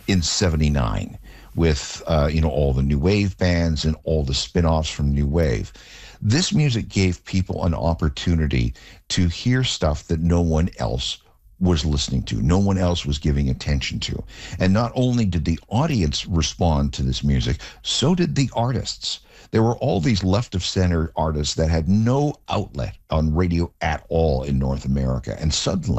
in 79 with, all the new wave bands and all the spin-offs from new wave. This music gave people an opportunity to hear stuff that no one else was listening to, no one else was giving attention to. And not only did the audience respond to this music, so did the artists. There were all these left of center artists that had no outlet on radio at all in North America. And suddenly,